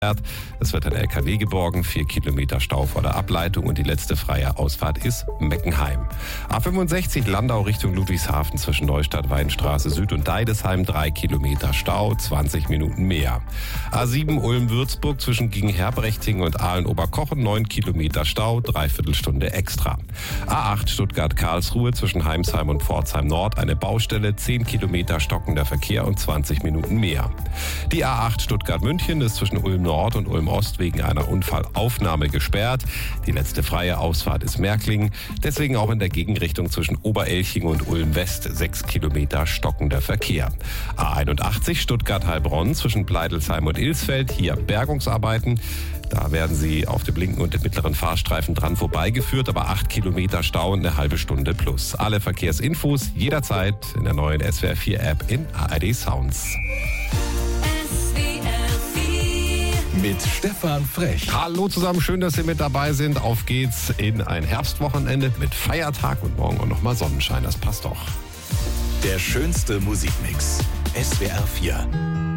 Es wird ein LKW geborgen, 4 Kilometer Stau vor der Ableitung und die letzte freie Ausfahrt ist Meckenheim. A65 Landau Richtung Ludwigshafen zwischen Neustadt, Weinstraße Süd und Deidesheim, 3 Kilometer Stau, 20 Minuten mehr. A7 Ulm-Würzburg zwischen Gingen-Herbrechtingen und Aalen-Oberkochen, 9 Kilometer Stau, 3/4 Stunde extra. A8 Stuttgart-Karlsruhe zwischen Heimsheim und Pforzheim Nord, eine Baustelle, 10 Kilometer stockender Verkehr und 20 Minuten mehr. Die A8 Stuttgart-München ist zwischen Ulm Nord und Ulm Ost wegen einer Unfallaufnahme gesperrt. Die letzte freie Ausfahrt ist Märklingen. Deswegen auch in der Gegenrichtung zwischen Oberelching und Ulm West 6 Kilometer stockender Verkehr. A81 Stuttgart-Heilbronn zwischen Pleidelsheim und Ilsfeld. Hier Bergungsarbeiten. Da werden Sie auf dem linken und dem mittleren Fahrstreifen dran vorbeigeführt, aber 8 Kilometer Stau und eine halbe Stunde plus. Alle Verkehrsinfos jederzeit in der neuen SWR 4 App in ARD Sounds. Mit Stefan Frech. Hallo zusammen, schön, dass Sie mit dabei sind. Auf geht's in ein Herbstwochenende mit Feiertag und morgen auch nochmal Sonnenschein. Das passt doch. Der schönste Musikmix. SWR 4.